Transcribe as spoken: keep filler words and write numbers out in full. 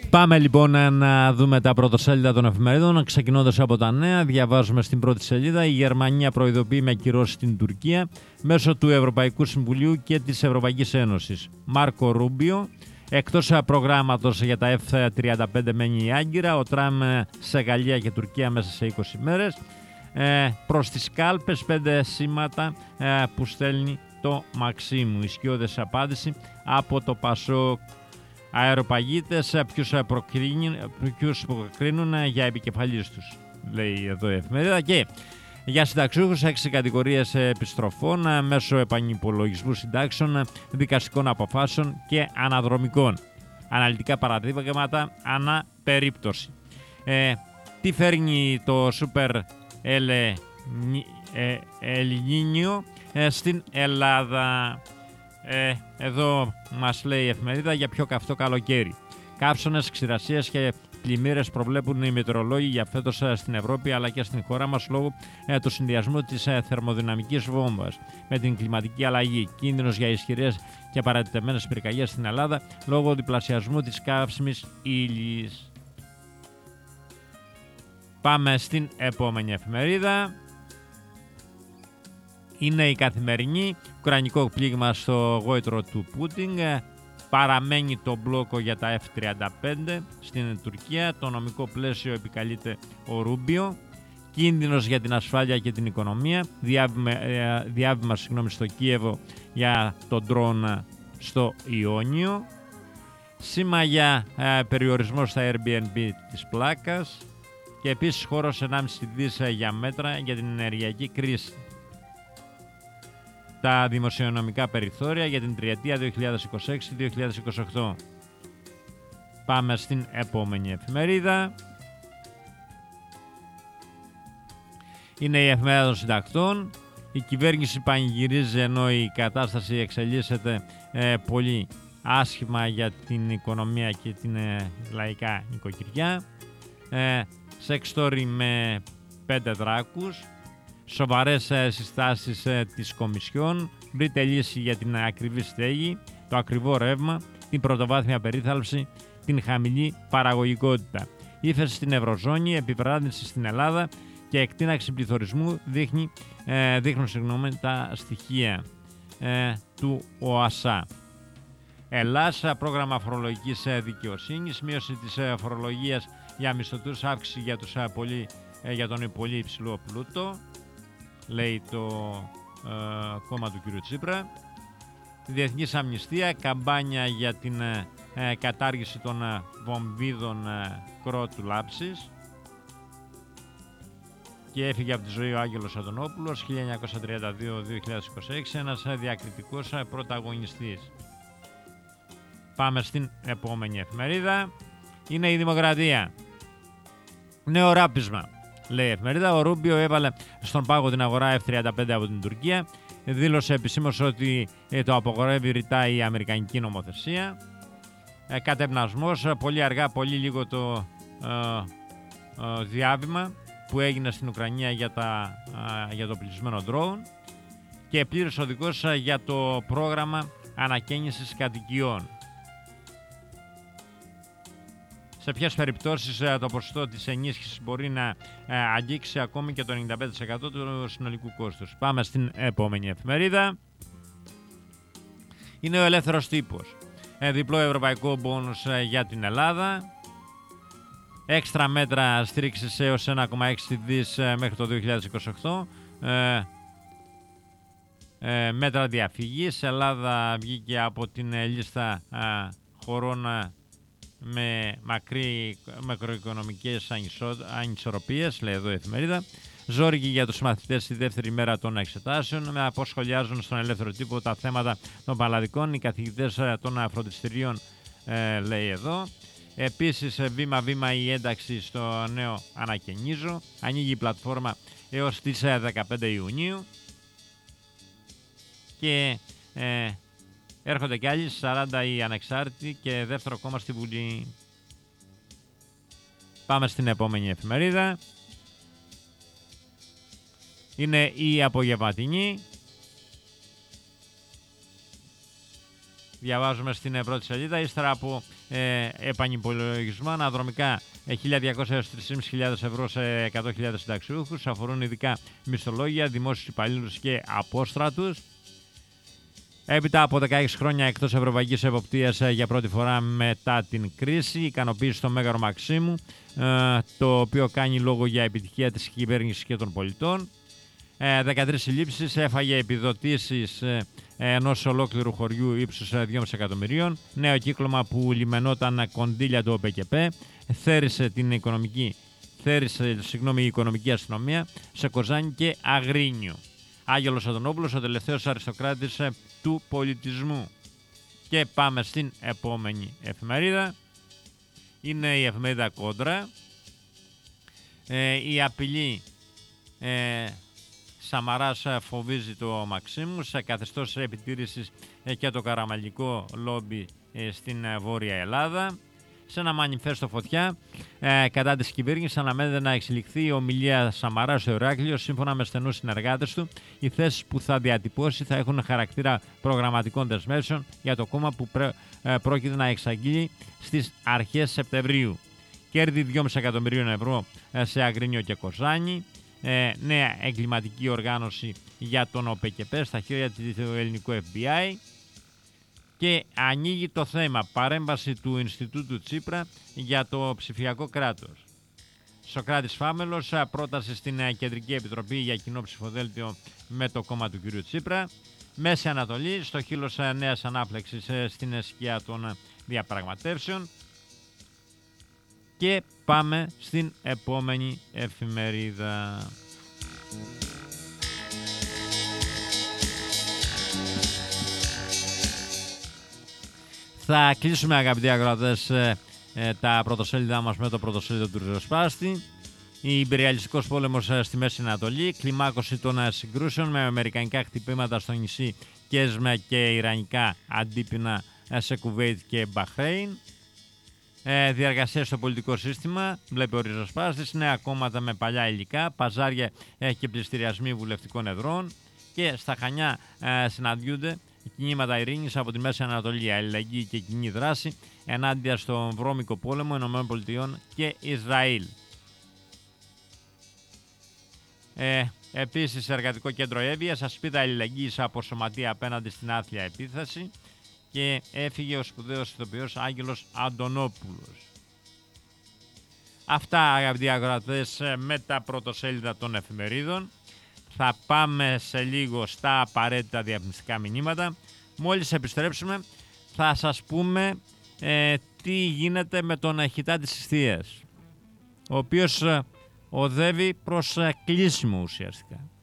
Πάμε λοιπόν να δούμε τα πρωτοσέλιδα των εφημερίδων. Ξεκινώντας από τα νέα, διαβάζουμε στην πρώτη σελίδα: η Γερμανία προειδοποιεί με κυρώσεις στην Τουρκία μέσω του Ευρωπαϊκού Συμβουλίου και της Ευρωπαϊκής Ένωσης. Μάρκο Ρούμπιο: εκτός προγράμματος για τα εφ τριάντα πέντε μένει η Άγκυρα, ο Τραμ σε Γαλλία και Τουρκία μέσα σε είκοσι μέρες. Ε, προς τις κάλπες, πέντε σήματα ε, που στέλνει το Μαξίμου. Ισχυώδες απάντηση από το Πασόκ. Αεροπαγίτες, ποιους προκρίνουν για επικεφαλής τους, λέει εδώ η εφημερίδα. Και για συνταξιούχους, έξι κατηγορίες επιστροφών μέσω επανυπολογισμού συντάξεων, δικαστικών αποφάσεων και αναδρομικών. Αναλυτικά παραδείγματα ανά περίπτωση. Ε, τι φέρνει το Σούπερ Ελνίνιο ε, στην Ελλάδα? Ε, εδώ μας λέει η εφημερίδα για πιο καυτό καλοκαίρι. Κάψονες, ξηρασίες και πλημμύρες προβλέπουν οι μετεωρολόγοι για φέτος στην Ευρώπη αλλά και στην χώρα μας λόγω ε, του συνδυασμού της ε, θερμοδυναμικής βόμβας με την κλιματική αλλαγή. Κίνδυνος για ισχυρές και παρατεταμένες πυρκαγιές στην Ελλάδα λόγω διπλασιασμού της καύσιμης ύλης. Πάμε στην επόμενη εφημερίδα. Είναι η Καθημερινή. Ουκρανικό πλήγμα στο γόητρο του Πούτιν. Παραμένει το μπλόκο για τα εφ τριάντα πέντε στην Τουρκία. Το νομικό πλαίσιο επικαλείται ο Ρούμπιο. Κίνδυνος για την ασφάλεια και την οικονομία. Διάβημα, διάβημα συγγνώμη, στο Κίεβο για τον ντρόν στο Ιόνιο. Σήμα για ε, περιορισμό στα Airbnb της πλάκας. Και επίσης χώρος ενάμιση δισεκατομμύρια για μέτρα για την ενεργειακή κρίση. Τα δημοσιονομικά περιθώρια για την τριετία δύο χιλιάδες είκοσι έξι δύο χιλιάδες είκοσι οκτώ. Πάμε στην επόμενη εφημερίδα. Είναι η εφημερίδα των συντακτών. Η κυβέρνηση πανηγυρίζει ενώ η κατάσταση εξελίσσεται ε, πολύ άσχημα για την οικονομία και την ε, λαϊκά νοικοκυριά. Ε, Sex story με πέντε δράκους. Σοβαρές ε, συστάσεις ε, της Κομισιόν. Βρείτε λύση για την ακριβή στέγη, το ακριβό ρεύμα, την πρωτοβάθμια περίθαλψη, την χαμηλή παραγωγικότητα. Ύφεση στην Ευρωζώνη, επιβράδυνση στην Ελλάδα και εκτείναξη πληθωρισμού δείχνει, ε, δείχνουν συγγνώμη, τα στοιχεία ε, του ΟΑΣΑ. Ελλάς, πρόγραμμα φορολογικής δικαιοσύνης, μείωση της φορολογίας για μισθωτούς, αύξηση για, τους, πολύ, για τον πολύ υψηλό πλούτο, λέει το ε, κόμμα του κ. Τσίπρα. Διεθνής αμνηστία, καμπάνια για την ε, κατάργηση των ε, βομβίδων ε, κρότου λάψης. Και έφυγε από τη ζωή ο Άγγελος Αντωνόπουλος, χίλια εννιακόσια τριάντα δύο με δύο χιλιάδες είκοσι έξι, ένας διακριτικός πρωταγωνιστής. Πάμε στην επόμενη εφημερίδα. Είναι η Δημοκρατία. Νέο ράπισμα, λέει η εφημερίδα. Ο Ρούμπιο έβαλε στον πάγο την αγορά εφ τριάντα πέντε από την Τουρκία. Δήλωσε επισήμως ότι το απογορεύει ρητά η αμερικανική νομοθεσία. Ε, κατευνασμός, πολύ αργά, πολύ λίγο το ε, ε, διάβημα που έγινε στην Ουκρανία για, τα, ε, για το πληθυσμένο ντρόουν και πλήρης οδηγός για το πρόγραμμα ανακαίνησης κατοικιών. Σε ποιες περιπτώσεις το ποσοστό της ενίσχυσης μπορεί να αγγίξει ακόμη και το ενενήντα πέντε τοις εκατό του συνολικού κόστους. Πάμε στην επόμενη εφημερίδα. Είναι ο Ελεύθερος Τύπος. Διπλό ευρωπαϊκό μπόνους για την Ελλάδα. Έξτρα μέτρα στήριξης έως ένα κόμμα έξι δισεκατομμύρια μέχρι το δύο χιλιάδες είκοσι οκτώ. Ε, ε, μέτρα διαφυγής. Ελλάδα βγήκε από την λίστα ε, χωρών με μακρύ μακροοικονομικές ανισορροπίες, λέει εδώ η εφημερίδα. Ζόρικη για τους μαθητές στη δεύτερη μέρα των εξετάσεων, με αποσχολιάζουν στον Ελεύθερο Τύπο τα θέματα των παλαδικών, οι καθηγητές των φροντιστηρίων, ε, λέει εδώ. Επίσης, βήμα-βήμα η ένταξη στο νέο Ανακαινίζω. Ανοίγει η πλατφόρμα έως τις δεκαπέντε Ιουνίου. Και ε, έρχονται κι άλλοι, σαράντα οι ανεξάρτητοι και δεύτερο κόμμα στη Βουλή. Πάμε στην επόμενη εφημερίδα. Είναι η Απογευματινή. Διαβάζουμε στην πρώτη σελίδα. Ύστερα από ε, επανυπολογισμό αναδρομικά χίλια διακόσια έως τρεις χιλιάδες πεντακόσια ευρώ σε εκατό χιλιάδες συνταξιούχους, αφορούν ειδικά μισθολόγια, δημόσιους υπαλλήλους και απόστρατους. Έπειτα από δεκαέξι χρόνια εκτός ευρωπαϊκής εποπτείας για πρώτη φορά μετά την κρίση, ικανοποίηση στο Μέγαρο Μαξίμου, το οποίο κάνει λόγο για επιτυχία της κυβέρνησης και των πολιτών. δεκατρείς συλλήψεις, έφαγε επιδοτήσεις ενός ολόκληρου χωριού ύψους δυόμισι εκατομμυρίων. Νέο κύκλωμα που λιμενόταν κονδύλια του ΟΠΕΚΕΠΕ, θέρισε την οικονομική, θέρισε, συγγνώμη, η οικονομική αστυνομία σε Κοζάνη και Αγρίνιο. Άγγελος Αντωνόπουλος, ο τελευταίος αριστοκράτης του πολιτισμού. Και πάμε στην επόμενη εφημερίδα. Είναι η εφημερίδα Κόντρα. Ε, η απειλή ε, Σαμαράς φοβίζει το Μαξίμου σε καθεστώς επιτήρησης ε, και το καραμαλικό λόμπι ε, στην ε, Βόρεια Ελλάδα. Σε ένα μανιφέστο φωτιά ε, κατά της κυβέρνησης αναμένεται να εξελιχθεί η ομιλία Σαμαρά στο Ηράκλειο. Σύμφωνα με στενούς συνεργάτες του, οι θέσεις που θα διατυπώσει θα έχουν χαρακτήρα προγραμματικών δεσμεύσεων για το κόμμα που πρέ, ε, πρόκειται να εξαγγείλει στις αρχές Σεπτεμβρίου. Κέρδη δυόμισι εκατομμυρίων ευρώ ε, σε Αγρίνιο και Κοζάνη. Ε, νέα εγκληματική οργάνωση για τον ΟΠΕΚΕΠΕ στα χέρια του ελληνικού εφ μπι άι. Και ανοίγει το θέμα παρέμβαση του Ινστιτούτου Τσίπρα για το ψηφιακό κράτος. Σοκράτης Φάμελος, πρόταση στην Κεντρική Επιτροπή για κοινό ψηφοδέλτιο με το κόμμα του κ. Τσίπρα. Μέση Ανατολή, στο χείλος νέας ανάφλεξης στην σκιά των διαπραγματεύσεων. Και πάμε στην επόμενη εφημερίδα. Θα κλείσουμε, αγαπητοί ακροατές, τα πρωτοσέλιδά μας με το πρωτοσέλιδο του ριζοσπάστη. Η Ιμπεριαλιστικός πόλεμος στη Μέση Ανατολή, κλιμάκωση των συγκρούσεων με αμερικανικά χτυπήματα στο νησί Κέσμε και ιρανικά αντίπεινα σε Κουβέιτ και Μπαχρέιν. Ε, διαργασία στο πολιτικό σύστημα, βλέπει ο ριζοσπάστης, νέα κόμματα με παλιά υλικά, παζάρια ε, και πληστηριασμοί βουλευτικών εδρών. Και στα Χανιά ε, συναντιούνται κινήματα ειρήνης από τη Μέση Ανατολή, αλληλεγγύη και κοινή δράση ενάντια στον βρώμικο πόλεμο ΗΠΑ και Ισραήλ. Ε, επίσης, εργατικό κέντρο Εύβοιας, ασπίδα αλληλεγγύης από σωματεία απέναντι στην άθλια επίθεση. Και έφυγε ο σπουδαίος ηθοποιός Άγγελος Αντωνόπουλος. Αυτά, αγαπητοί ακροατές, με τα πρωτοσέλιδα των εφημερίδων. Θα πάμε σε λίγο στα απαραίτητα διαφημιστικά μηνύματα. Μόλις επιστρέψουμε θα σας πούμε ε, τι γίνεται με τον Χιτά της Ιστίας, ο οποίος ε, οδεύει προς ε, κλείσιμο ουσιαστικά.